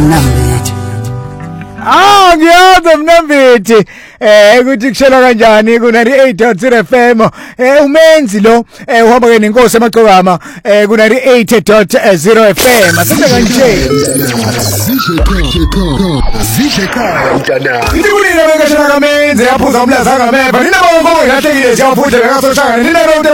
Mnambithi. Ngiyazi Mnambithi ukuthi kushela kanjani ku 98.0 FM umenzi lo uhamba ke nenkosi emaqhokama ku 98.0 FM asithe kanje Zisheka mntana Ngikulile bekashela kamenze yaphuza umlaza ngameva nina bonke ngahlekile siyaphutha bekasoshaka nina